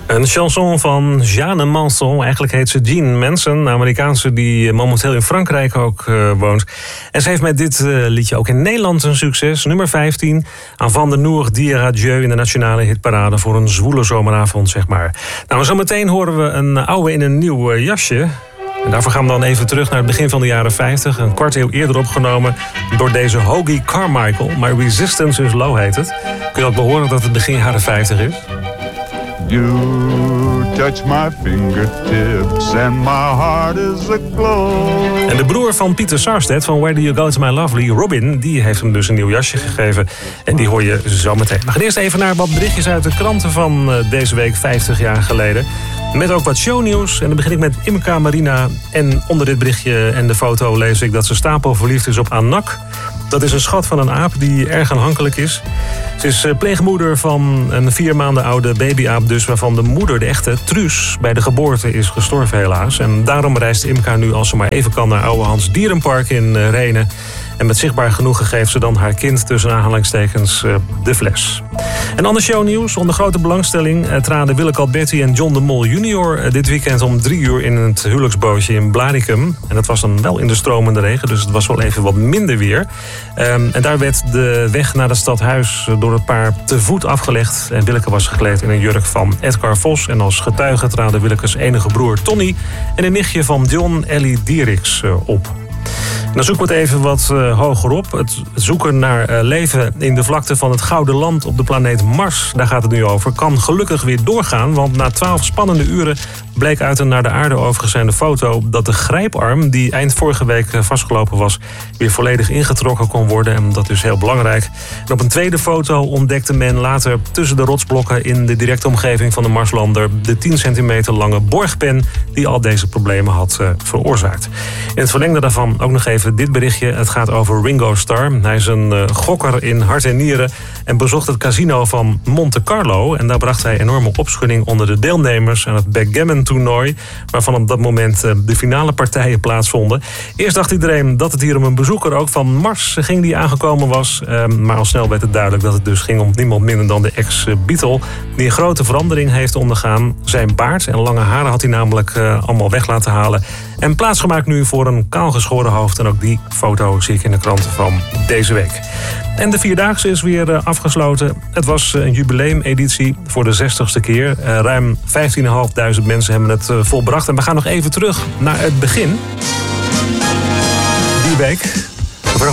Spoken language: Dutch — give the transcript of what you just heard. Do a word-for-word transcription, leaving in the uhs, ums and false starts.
Een chanson van Jeanne Manson. Eigenlijk heet ze Jean Manson, een Amerikaanse die momenteel in Frankrijk ook uh, woont. En ze heeft met dit uh, liedje ook in Nederland een succes. Nummer vijftien. Aan Van der Noer, Dire Adieu in de nationale hitparade voor een zwoele zomeravond, zeg maar. Nou, zometeen horen we een oude in een nieuw uh, jasje. En daarvoor gaan we dan even terug naar het begin van de jaren vijftig. Een kwart eeuw eerder opgenomen door deze Hoagy Carmichael. My Resistance is Low heet het. Kun je ook behoren dat het begin jaren vijftig is? You touch my fingertips and my heart is aglow. En de broer van Pieter Sarstedt van Where Do You Go To My Lovely, Robin, die heeft hem dus een nieuw jasje gegeven. En die hoor je zo meteen. We gaan eerst even naar wat berichtjes uit de kranten van deze week, vijftig jaar geleden. Met ook wat shownieuws. En dan begin ik met Imca Marina. En onder dit berichtje en de foto lees ik dat ze stapelverliefd is op Anak. Dat is een schat van een aap die erg aanhankelijk is. Ze is pleegmoeder van een vier maanden oude babyaap dus, waarvan de moeder, de echte Truus, bij de geboorte is gestorven helaas. En daarom reist Imca nu als ze maar even kan naar Ouwehands Dierenpark in Rhenen. En met zichtbaar genoegen geeft ze dan haar kind tussen aanhalingstekens de fles. En ander shownieuws. Onder grote belangstelling traden Willeke Alberti en John de Mol junior dit weekend om drie uur in het huwelijksbootje in Blaricum. En dat was dan wel in de stromende regen, dus het was wel even wat minder weer. Um, en daar werd de weg naar het stadhuis door het paar te voet afgelegd. En Willeke was gekleed in een jurk van Edgar Vos. En als getuige traden Willekes enige broer Tony en een nichtje van John, Ellie Dieriks, uh, op. Dan zoeken we het even wat uh, hoger op. Het zoeken naar uh, leven in de vlakte van het Gouden Land op de planeet Mars, daar gaat het nu over, kan gelukkig weer doorgaan. Want na twaalf spannende uren bleek uit een naar de aarde overgezende foto dat de grijparm, die eind vorige week vastgelopen was, weer volledig ingetrokken kon worden. En dat is heel belangrijk. En op een tweede foto ontdekte men later tussen de rotsblokken in de directe omgeving van de Marslander de tien centimeter lange borgpen die al deze problemen had uh, veroorzaakt. In het verlengde daarvan ook nog even dit berichtje. Het gaat over Ringo Starr. Hij is een uh, gokker in hart en nieren en bezocht het casino van Monte Carlo. En daar bracht hij enorme opschudding onder de deelnemers aan het backgammon-toernooi, waarvan op dat moment uh, de finale partijen plaatsvonden. Eerst dacht iedereen dat het hier om een bezoeker ook van Mars ging die aangekomen was. Uh, maar al snel werd het duidelijk dat het dus ging om niemand minder dan de ex-Beatle, die een grote verandering heeft ondergaan. Zijn baard en lange haren had hij namelijk uh, allemaal weg laten halen. En plaatsgemaakt nu voor een kaalgeschoren hoofd. En ook die foto zie ik in de kranten van deze week. En de Vierdaagse is weer afgesloten. Het was een jubileumeditie voor de zestigste keer. Ruim vijftienduizend vijfhonderd mensen hebben het volbracht. En we gaan nog even terug naar het begin. Die week.